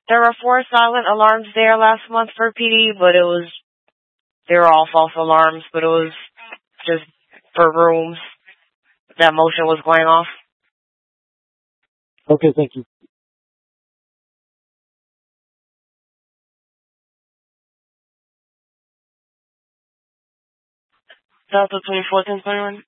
There were 4 silent alarms there last month for PD, but they were all false alarms, but it was just for rooms that motion was going off. Okay, thank you. Delta 24-1021.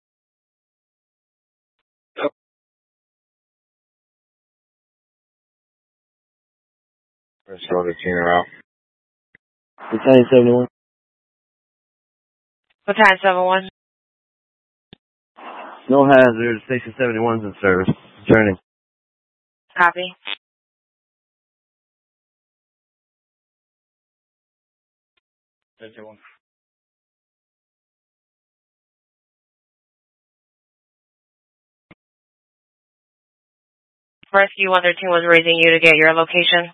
Let's go to Tina out. Battalion 71. Battalion 71. No hazard. Station 71's in service. Returning. Copy. Rescue 113 was raising you to get your location.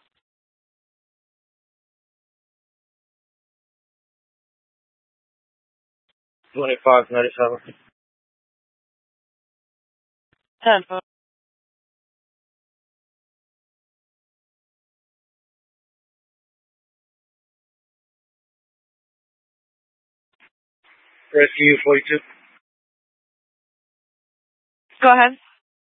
$25.97. 10. Rescue 42. Go ahead.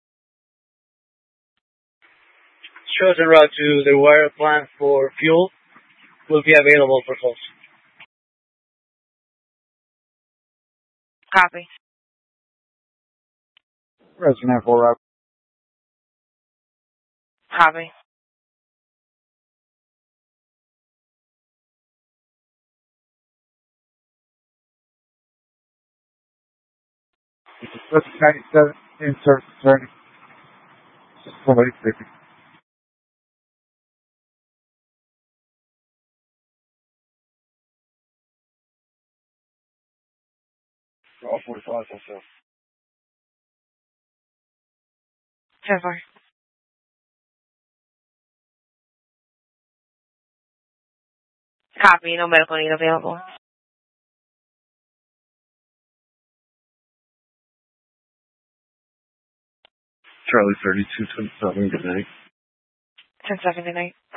Chosen route to the wire plant for fuel will be available for calls. Copy. Resident 4 route. Copy. Resident 97 in service. Returning. Somebody 50. All 45 myself. 10-4. Copy. No medical need available. Charlie 3227. Good night. 10-7. Good night.